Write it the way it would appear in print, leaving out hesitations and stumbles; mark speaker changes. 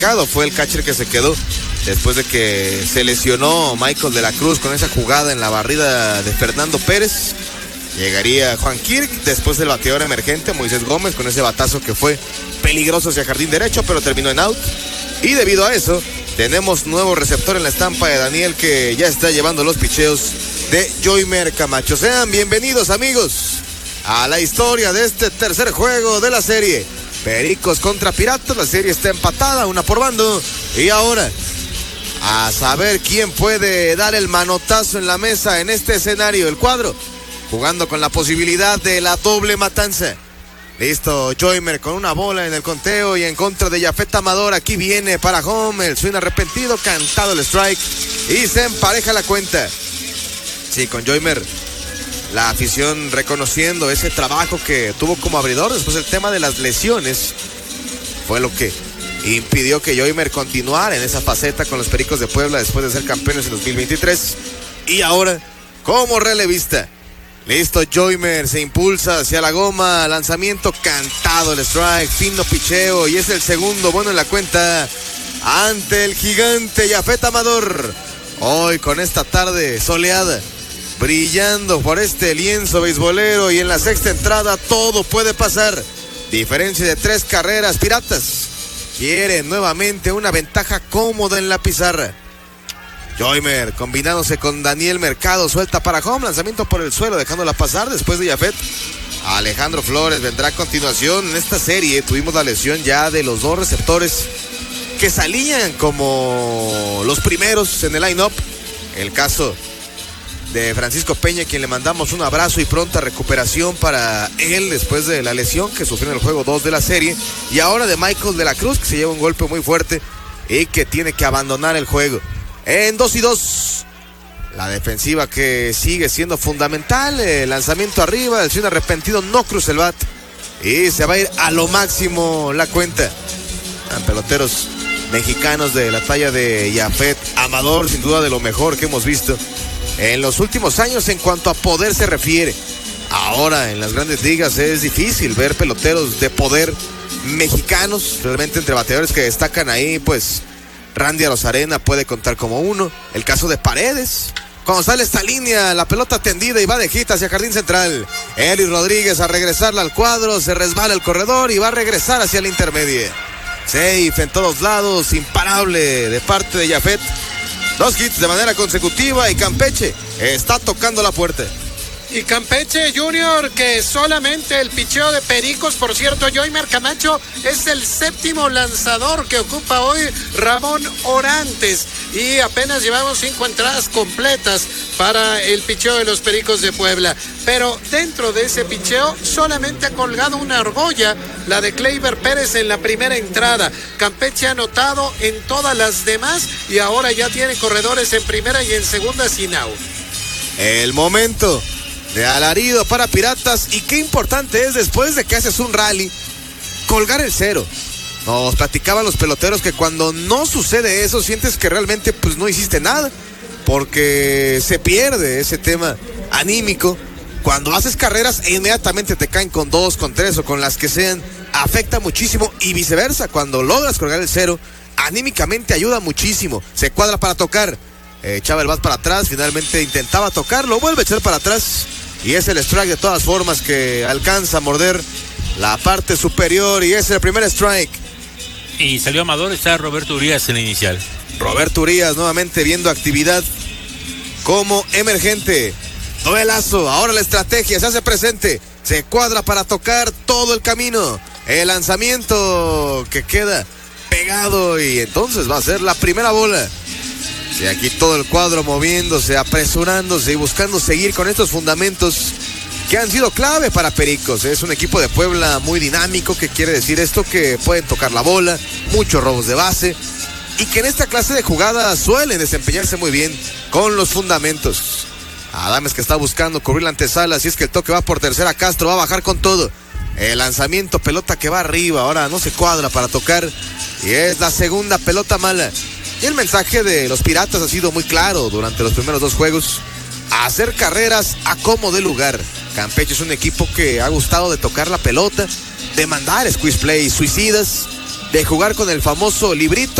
Speaker 1: fue el catcher que se quedó después de que se lesionó Michael de la Cruz con esa jugada en la barrida de Fernando Pérez. Llegaría Juan Kirk, después del bateador emergente Moisés Gómez con ese batazo que fue peligroso hacia jardín derecho, pero terminó en out. Y debido a eso, tenemos nuevo receptor en la estampa de Daniel, que ya está llevando los picheos de Joymer Camacho. Sean bienvenidos, amigos, a la historia de este tercer juego de la serie. Pericos contra Piratas, la serie está empatada, 1 por bando. Y ahora, a saber quién puede dar el manotazo en la mesa en este escenario. El Cuadro, jugando con la posibilidad de la doble matanza. Listo, Joymer con una bola en el conteo y en contra de Yafet Amador. Aquí viene para home, el swing arrepentido, cantado el strike y se empareja la cuenta. Sí, con Joymer, la afición reconociendo ese trabajo que tuvo como abridor después del tema de las lesiones. Fue lo que impidió que Joymer continuara en esa faceta con los Pericos de Puebla después de ser campeones en 2023. Y ahora, como relevista. Listo, Joymer se impulsa hacia la goma, lanzamiento cantado, el strike, fino picheo y es el segundo bueno en la cuenta ante el gigante Yafet Amador. Hoy con esta tarde soleada, brillando por este lienzo beisbolero y en la sexta entrada todo puede pasar. Diferencia de 3 carreras, Piratas quiere nuevamente una ventaja cómoda en la pizarra. Joymer combinándose con Daniel Mercado, suelta para home, lanzamiento por el suelo, dejándola pasar después de Yafet. Alejandro Flores vendrá a continuación. En esta serie tuvimos la lesión ya de los 2 receptores que salían como los primeros en el line-up. El caso de Francisco Peña, quien le mandamos un abrazo y pronta recuperación para él después de la lesión que sufrió en el juego 2 de la serie. Y ahora de Michael de la Cruz, que se lleva un golpe muy fuerte y que tiene que abandonar el juego. En 2-2, la defensiva que sigue siendo fundamental, el lanzamiento arriba, el swing arrepentido no cruza el bat y se va a ir a lo máximo la cuenta. Peloteros mexicanos de la talla de Yafet Amador, sin duda de lo mejor que hemos visto en los últimos años en cuanto a poder se refiere. Ahora en las grandes ligas es difícil ver peloteros de poder mexicanos, realmente entre bateadores que destacan ahí, pues Randy Arozarena puede contar como uno. El caso de Paredes, cuando sale esta línea, la pelota tendida y va de hit hacia jardín central. Eli Rodríguez a regresarla al cuadro, se resbala el corredor y va a regresar hacia la intermedia. Safe en todos lados, imparable de parte de Yafet. 2 hits de manera consecutiva y Campeche está tocando la puerta.
Speaker 2: Y Campeche Junior, que solamente el picheo de Pericos, por cierto, Joymer Camacho es el 7º lanzador que ocupa hoy Ramón Orantes. Y apenas llevamos 5 entradas completas para el picheo de los Pericos de Puebla. Pero dentro de ese picheo solamente ha colgado una argolla, la de Kleiber Pérez en la primera entrada. Campeche ha anotado en todas las demás y ahora ya tiene corredores en primera y en segunda sin out.
Speaker 1: El momento de alarido para Piratas, y qué importante es después de que haces un rally colgar el 0. Nos platicaban los peloteros que cuando no sucede eso sientes que realmente pues no hiciste nada, porque se pierde ese tema anímico. Cuando haces carreras e inmediatamente te caen con 2, con 3 o con las que sean, afecta muchísimo, y viceversa, cuando logras colgar el 0 anímicamente ayuda muchísimo. Se cuadra para tocar, echaba el bat para atrás, finalmente intentaba tocarlo, vuelve a echar para atrás y es el strike de todas formas que alcanza a morder la parte superior y es el primer strike.
Speaker 3: Y salió Amador, está Roberto Urias en la inicial.
Speaker 1: Roberto Urias nuevamente viendo actividad como emergente. Duelazo, ahora la estrategia se hace presente, se cuadra para tocar todo el camino, el lanzamiento que queda pegado y entonces va a ser la primera bola. Y aquí todo el cuadro moviéndose, apresurándose y buscando seguir con estos fundamentos que han sido clave para Pericos. Es un equipo de Puebla muy dinámico, que quiere decir esto, que pueden tocar la bola, muchos robos de base y que en esta clase de jugadas suelen desempeñarse muy bien con los fundamentos. Adames, que está buscando cubrir la antesala, así es que el toque va por tercera. Castro va a bajar con todo. El lanzamiento, pelota que va arriba, ahora no se cuadra para tocar y es la segunda pelota mala. Y el mensaje de los Piratas ha sido muy claro durante los primeros 2 juegos: hacer carreras a como de lugar. Campeche es un equipo que ha gustado de tocar la pelota, de mandar squeeze play suicidas, de jugar con el famoso librito.